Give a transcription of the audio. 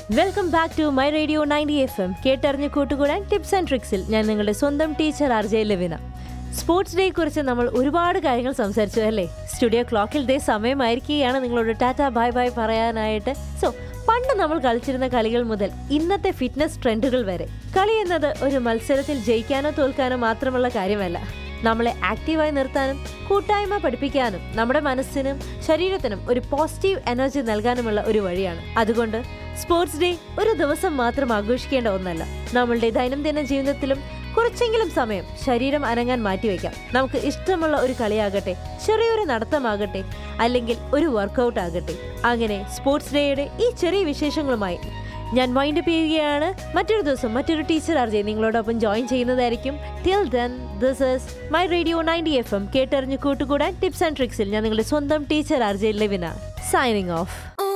Welcome back to my radio 90 FM. കേട്ടറിഞ്ഞ് കൂട്ടുകൂടാൻ tips and ട്രിക്സിൽ ഞാൻ നിങ്ങളുടെ സ്വന്തം ടീച്ചർ RJ ലവിന. സ്പോർട്സ് ഡേയെ കുറിച്ച് നമ്മൾ ഒരുപാട് കാര്യങ്ങൾ സംസാരിച്ചു അല്ലേ? സ്റ്റുഡിയോ ക്ലോക്കിൽ ദേ സമയമായിരിക്കുകയാണ് നിങ്ങളോട് ടാറ്റ ബൈ ബൈ പറയാനായിട്ട്. പണ്ട് നമ്മൾ കളിച്ചിരുന്ന കളികൾ മുതൽ ഇന്നത്തെ ഫിറ്റ്നസ് ട്രെൻഡുകൾ വരെ, കളി എന്നത് ഒരു മത്സരത്തിൽ ജയിക്കാനോ തോൽക്കാനോ മാത്രമുള്ള കാര്യമല്ല. നമ്മളെ ആക്റ്റീവായി നിർത്താനും കൂട്ടായ്മ പഠിപ്പിക്കാനും നമ്മുടെ മനസ്സിനും ശരീരത്തിനും ഒരു പോസിറ്റീവ് എനർജി നൽകാനുമുള്ള ഒരു വഴിയാണ്. അതുകൊണ്ട് സ്പോർട്സ് ഡേ ഒരു ദിവസം മാത്രം ആഘോഷിക്കേണ്ട ഒന്നല്ല. നമ്മളുടെ ദൈനംദിന ജീവിതത്തിലും കുറച്ചെങ്കിലും സമയം ശരീരം അനങ്ങാൻ മാറ്റിവെക്കാം. നമുക്ക് ഇഷ്ടമുള്ള ഒരു കളിയാകട്ടെ, ചെറിയൊരു നടത്തമാകട്ടെ, അല്ലെങ്കിൽ ഒരു വർക്കൗട്ട് ആകട്ടെ. അങ്ങനെ സ്പോർട്സ് ഡേയുടെ ഈ ചെറിയ വിശേഷങ്ങളുമായി ഞാൻ വൈൻഡപ്പ് ചെയ്യുകയാണ്. മറ്റൊരു ദിവസം മറ്റൊരു ടീച്ചർ RJ നിങ്ങളോടൊപ്പം ജോയിൻ ചെയ്യുന്നതായിരിക്കും. Till then, this is my radio 90 FM. കേട്ടറിഞ്ഞ് കൂട്ടുകൂടാൻ ടിപ്സ് ആൻഡ് ട്രിക്സിൽ ഞാൻ നിങ്ങളുടെ സ്വന്തം teacher RJ Lavina, signing off.